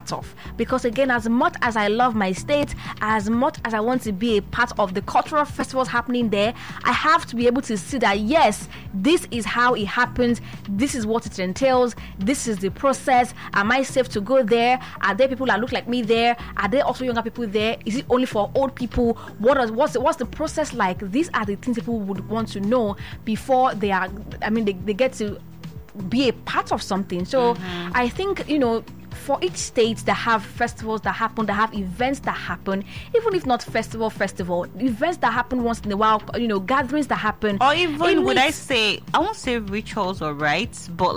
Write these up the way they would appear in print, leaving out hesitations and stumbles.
part of. Because again, as much as I love my state, as much as I want to be a part of the cultural festivals happening there, I have to be able to see that yes, this is how it happens, this is what it entails, this is the process. Am I safe to go there? Are there people that look like me there? Are there also younger people there? Is it only for old people? What's the process like? These are the things people would want to know before they get to be a part of something. So I think, for each state that have festivals that happen, that have events that happen, even if not festival, events that happen once in a while, gatherings that happen. Or even, I won't say rituals or rites, but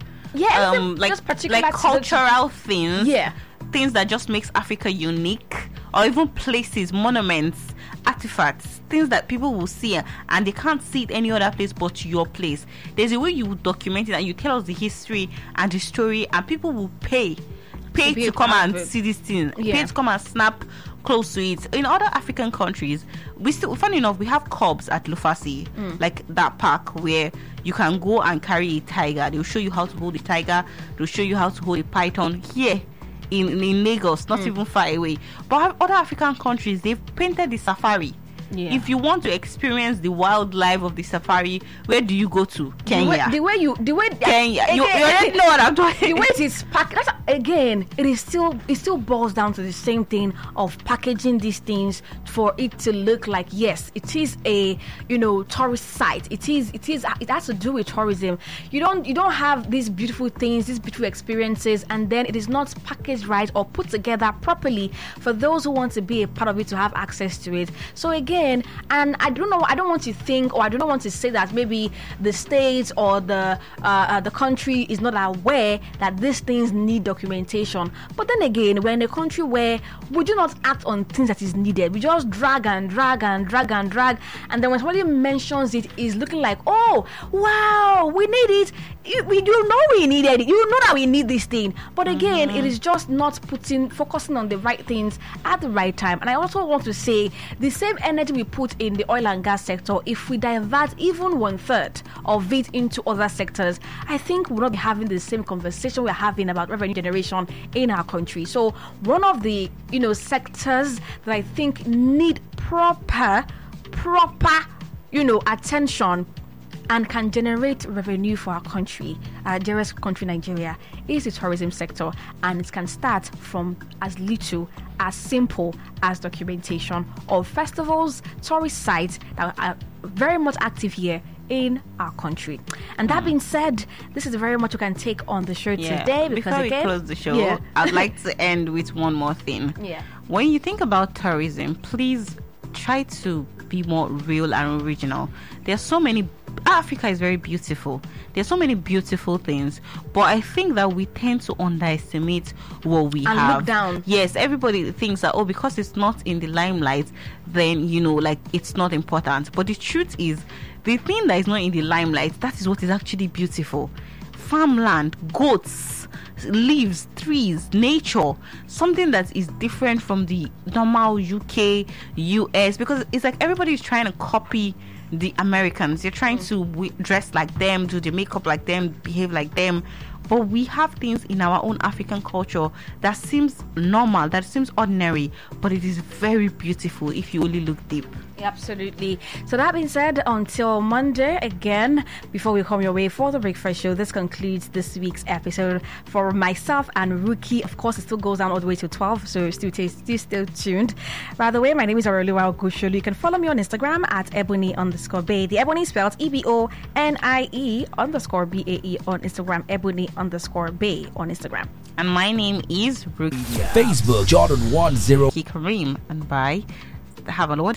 just particular cultural things. Yeah. Things that just makes Africa unique, or even places, monuments, artifacts, things that people will see and they can't see it any other place but your place. There's a way you document it and you tell us the history and the story, and people will pay to come and see this thing, pay to come and snap close to it. In other African countries, funny enough, we have cubs at Lufasi, like that park where you can go and carry a tiger. They'll show you how to hold a tiger, they'll show you how to hold a python. Here in Lagos, not even far away. But other African countries, they've painted the safari. Yeah. If you want to experience the wildlife of the safari, where do you go to? Kenya. Kenya. You already know what I'm talking. The way it is packed. It still boils down to the same thing of packaging these things for it to look like, yes, it is a tourist site. It has to do with tourism. You don't have these beautiful things, these beautiful experiences, and then it is not packaged right or put together properly for those who want to be a part of it to have access to it. So again, and I don't want to think, or I don't want to say that maybe the state or the country is not aware that these things need documentation. But then again, we're in a country where we do not act on things that is needed. We just drag, and then when somebody mentions it, is looking like, oh wow, we need it. We do know we need it. You know that we need this thing. But again, it is just not focusing on the right things at the right time. And I also want to say the same energy we put in the oil and gas sector, if we divert even 1/3 of it into other sectors, I think we'll not be having the same conversation we're having about revenue generation in our country. So one of the sectors that I think need proper attention and can generate revenue for our country, our dearest country, Nigeria, is the tourism sector. And it can start from as little, as simple as documentation of festivals, tourist sites that are very much active here in our country. And that being said, this is very much you can take on the show today. Because before we close the show, I'd like to end with one more thing. When you think about tourism, please try to be more real and original. Africa is very beautiful. There's so many beautiful things, but I think that we tend to underestimate what we have. Look down. Yes, everybody thinks that, because it's not in the limelight, then it's not important. But the truth is, the thing that is not in the limelight, that is what is actually beautiful. Farmland, goats, leaves, trees, nature, something that is different from the normal UK, US, because it's like everybody is trying to copy the Americans. You're trying to dress like them, do the makeup like them, behave like them. But we have things in our own African culture that seems normal, that seems ordinary, but it is very beautiful if you only look deep. Absolutely. So that being said, until Monday again, before we come your way for the breakfast show, this concludes this week's episode. For myself and Rookie, of course, it still goes down all the way to 12, so still tuned. By the way, my name is Aurelua Ogusholu. You can follow me on Instagram at Ebony_Bae. The Ebony spelled EBONIE_BAE on Instagram, Ebony_Bae on Instagram. And my name is Rookie. Facebook, Jordan 10. Kareem, and bye. Have a word.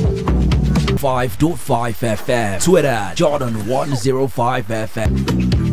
5.5 FM. Twitter, Jordan 105 FM.